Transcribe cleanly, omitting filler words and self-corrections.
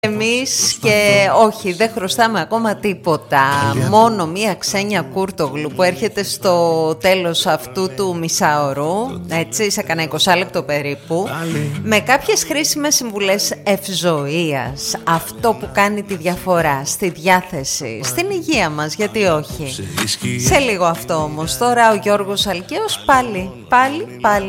Εμείς και όχι, δεν χρωστάμε ακόμα τίποτα. Μόνο μία Ξένια Κούρτογλου που έρχεται στο τέλος αυτού του μισάωρου, έτσι, σε κανένα 20 λεπτό περίπου, με κάποιες χρήσιμες συμβουλές ευζοίας. Αυτό που κάνει τη διαφορά στη διάθεση, στην υγεία μας, γιατί όχι. Σε λίγο αυτό όμως. Τώρα ο Γιώργος Αλκαίος πάλι.